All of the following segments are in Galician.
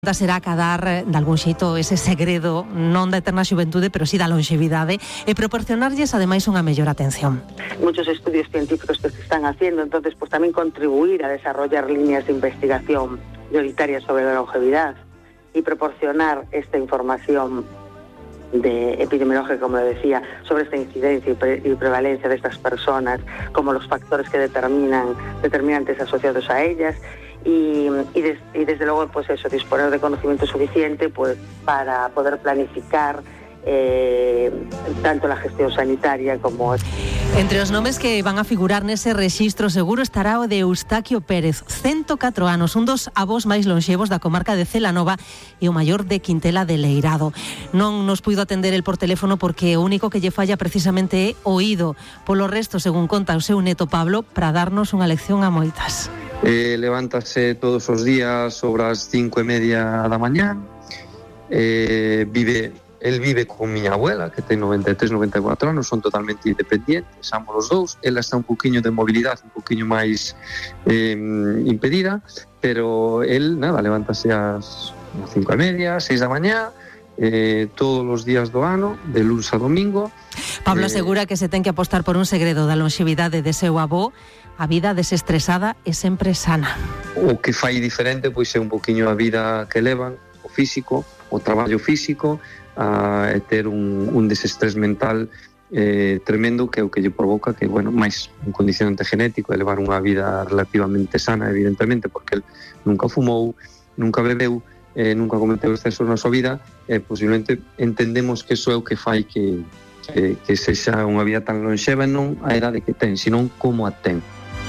Será acadar de algún xeito ese segredo non da eterna xuventude, pero sí da longevidade e proporcionarlles ademais unha mellor atención. Muchos estudios científicos que se están haciendo, entonces pues también contribuir a desarrollar líneas de investigación prioritarias sobre la longevidad y proporcionar esta información epidemiológica, como decía, sobre esta incidencia y prevalencia de estas personas, como los factores que determinantes asociados a ellas. Y desde luego pues eso, disponer de conocimiento suficiente pues para poder planificar tanto la gestión sanitaria como... Entre os nomes que van a figurar nese rexistro seguro estará o de Eustaquio Pérez, 104 anos, un dos avós máis lonxevos da comarca de Celanova e o maior de Quintela de Leirado. Non nos puido atender el por teléfono porque o único que lle falla precisamente é oído. Polo resto, según conta o seu neto Pablo, para darnos unha lección a moitas. Levántase todos os días sobre as 5:30 da mañá. Él vive con miña abuela, que ten 93-94 anos, son totalmente independientes, ambos os dous. Ela está un poquinho de mobilidade, un poquinho máis impedida, pero él, levántase ás 5:30, 6 da mañá, todos os días do ano, de lunes a domingo. Pablo asegura que se ten que apostar por un segredo da longevidade de seu avó, a vida desestresada e sempre sana. O que fai diferente pois é un poquinho a vida que levan, o físico, o traballo físico, a ter un desestrés mental tremendo, que é o que lle provoca que, máis un condicionante genético é levar unha vida relativamente sana, evidentemente, porque el nunca fumou, nunca bebeu, nunca cometeu excesos na súa vida, posiblemente entendemos que iso é o que fai que sexa unha vida tan lonxeva, non a edade que ten, senón como a ten.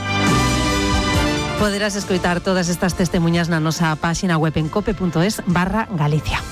Poderás escoitar todas estas testemunhas na nosa páxina web en cope.es/Galicia.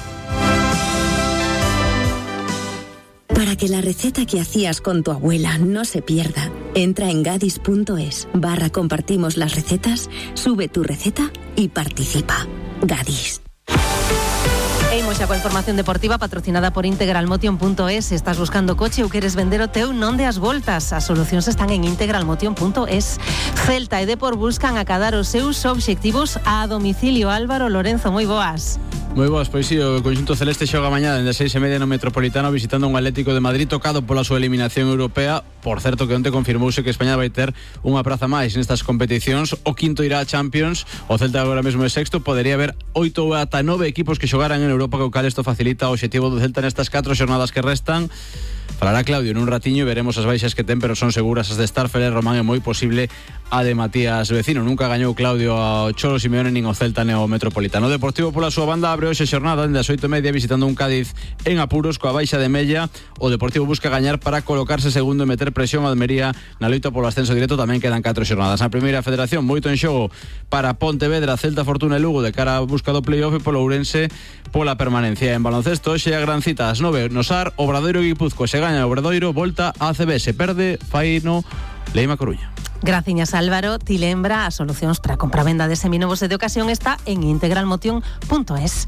Para que la receta que hacías con tu abuela no se pierda, entra en gadis.es/compartimos las recetas, sube tu receta y participa. Gadis. Imos xa coa información deportiva patrocinada por integralmotion.es. Estás buscando coche ou queres vender o teu, non deas voltas. As solucións están en integralmotion.es. Celta e Depor buscan acadar os seus obxectivos a domicilio. Álvaro Lorenzo, moi boas. Moi boas, pois si, o conxunto celeste xoga mañá dende 6:30 no Metropolitano visitando un Atlético de Madrid tocado pola súa eliminación europea. Por certo que onte confirmouse que España vai ter unha praza máis nestas competicións. O quinto irá a Champions, o Celta agora mesmo é sexto. Podería haber 8 ou ata 9 equipos que xogaran en Europa, co cal isto facilita o obxectivo do Celta nestas 4 xornadas que restan. Falará Claudio nun ratiño e veremos as baixas que ten, pero son seguras as de Starfel e Román, é moi posible a de Matías Vecino. Nunca gañou Claudio ao Cholo Simeone nin o Celta nin o Metropolitano. O Deportivo pola súa banda abre hoxe xornada dende as 8:30 visitando un Cádiz en apuros coa baixa de Mella. O Deportivo busca gañar para colocarse segundo e meter presión a Almería na loita polo ascenso directo. Tamén quedan 4 xornadas. Na primeira federación, moito en xogo para Pontevedra, Celta, Fortuna e Lugo de cara a busca do playoff e polo Ourense pola permanencia. En baloncesto, hoxe a gran cita ás 9 no Sar, Obradoiro e Guipúzcoa. Se gaña o Obradoiro, volta a ACB, se perde Faino Leima Coruña. Graciñas, Álvaro. Ti lembra as solucións para a compravenda de seminovos e de ocasión está en integralmotion.es.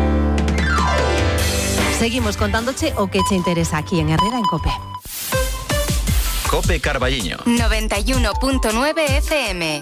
Seguimos contándoche o que che interesa aquí en Herrera en Cope. Cope Carballiño 91.9 FM.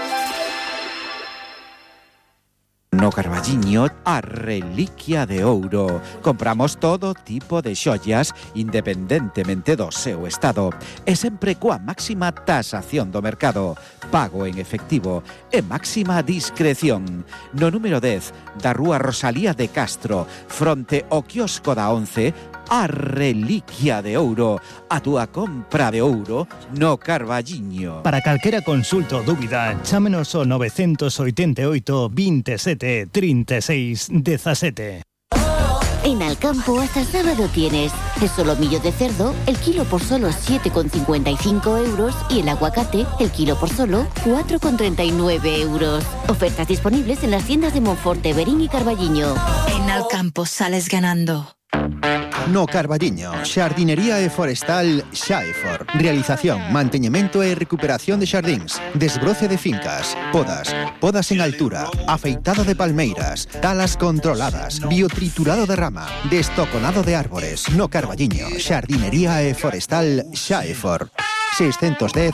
No Carballiño, a reliquia de ouro. Compramos todo tipo de xollas independentemente do seu estado e sempre coa máxima tasación do mercado, pago en efectivo e máxima discreción. No número 10 da rúa Rosalía de Castro, fronte ao quiosco da 11, a reliquia de ouro, a túa compra de ouro no Carballiño. Para calquera consulta ou dúbida, chámenos ao 988 27 36 17. En Alcampo hasta el sábado tienes el solomillo de cerdo, el kilo por solo 7,55 euros y el aguacate, el kilo por solo 4,39 euros. Ofertas disponibles en las tiendas de Monforte, Verín y Carballiño. En Alcampo sales ganando. No Carballiño, xardinería e forestal Xaefor. Realización, manteñemento e recuperación de xardíns, desbroce de fincas, podas en altura, afeitada de palmeiras, talas controladas, biotriturado de rama, destoconado de árbores. No Carballiño, xardinería e forestal Xaefor. 610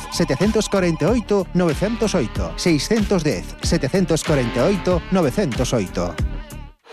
748 908 610 748 908.